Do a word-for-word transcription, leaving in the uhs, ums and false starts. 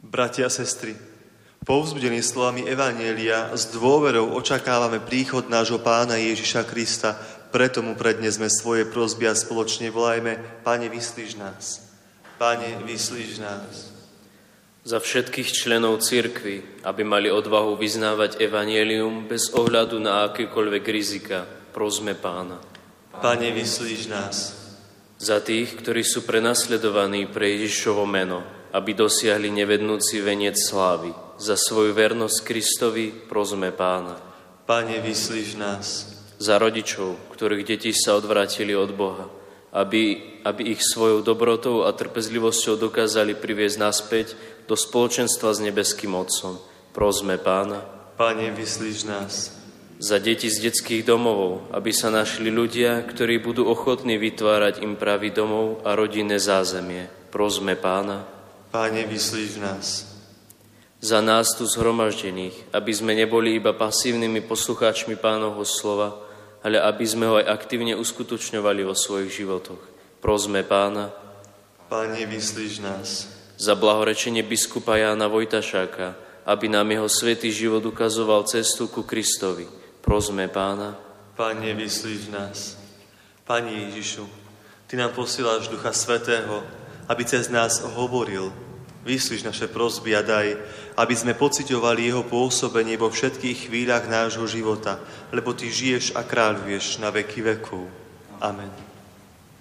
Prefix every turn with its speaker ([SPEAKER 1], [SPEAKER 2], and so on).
[SPEAKER 1] Bratia a sestry, povzbudení slovami Evanjelia s dôverou očakávame príchod nášho Pána Ježiša Krista, preto mu prednesme svoje prosby a spoločne volajme: Pane, vyslíš nás. Pane, vyslíš nás.
[SPEAKER 2] Za všetkých členov cirkvi, aby mali odvahu vyznávať evanjelium bez ohľadu na akékoľvek rizika, prosme Pána.
[SPEAKER 1] Pane, vyslíš nás.
[SPEAKER 2] Za tých, ktorí sú prenasledovaní pre Ježišovo meno, aby dosiahli nevednúci veniec slávy. Za svoju vernosť Kristovi prosme Pána.
[SPEAKER 1] Pane, vyslíš nás.
[SPEAKER 2] Za rodičov, ktorých deti sa odvrátili od Boha, aby, aby ich svojou dobrotou a trpezlivosťou dokázali priviesť naspäť do spoločenstva s nebeským Otcom. Prosme Pána.
[SPEAKER 1] Pane, vyslíš nás.
[SPEAKER 2] Za deti z detských domovov, aby sa našli ľudia, ktorí budú ochotní vytvárať im pravý domov a rodinné zázemie. Prosme Pána.
[SPEAKER 1] Pane, vyslíš nás.
[SPEAKER 2] Za nás tu zhromaždených, aby sme neboli iba pasívnymi poslucháčmi Pánovho slova, ale aby sme ho aj aktívne uskutočňovali vo svojich životoch. Prosme Pána.
[SPEAKER 1] Pane, vyslíš nás.
[SPEAKER 2] Za blahorečenie biskupa Jána Vojtašáka, aby nám jeho svätý život ukazoval cestu ku Kristovi. Prosme Pána.
[SPEAKER 1] Pane, vyslíš nás. Pane Ježišu, Ty nám posíláš Ducha Svätého, aby cez nás hovoril. Vyslíš naše prosby a daj, aby sme pociťovali jeho pôsobenie vo všetkých chvíľach nášho života, lebo Ty žiješ a kráľuješ na veky vekov. Amen.